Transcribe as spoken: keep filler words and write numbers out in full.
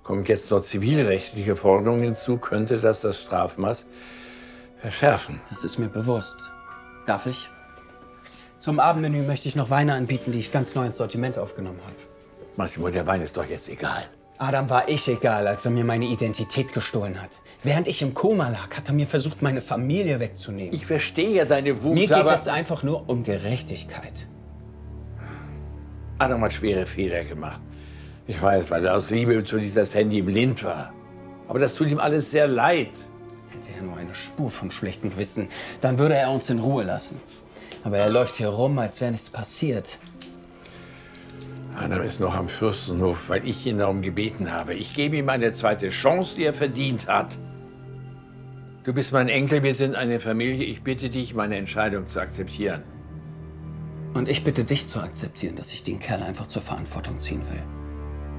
Kommen jetzt noch zivilrechtliche Forderungen hinzu, könnte das das Strafmaß verschärfen. Das ist mir bewusst. Darf ich? Zum Abendmenü möchte ich noch Weine anbieten, die ich ganz neu ins Sortiment aufgenommen habe. Massimo, der Wein ist doch jetzt egal. Adam war ich egal, als er mir meine Identität gestohlen hat. Während ich im Koma lag, hat er mir versucht, meine Familie wegzunehmen. Ich verstehe ja deine Wut, Mir geht aber es einfach nur um Gerechtigkeit. Adam hat schwere Fehler gemacht. Ich weiß, weil er aus Liebe zu dieser Sandy blind war. Aber das tut ihm alles sehr leid. Hätte er nur eine Spur von schlechtem Gewissen, dann würde er uns in Ruhe lassen. Aber er läuft hier rum, als wäre nichts passiert. Adam ist noch am Fürstenhof, weil ich ihn darum gebeten habe. Ich gebe ihm eine zweite Chance, die er verdient hat. Du bist mein Enkel, wir sind eine Familie. Ich bitte dich, meine Entscheidung zu akzeptieren. Und ich bitte dich zu akzeptieren, dass ich den Kerl einfach zur Verantwortung ziehen will.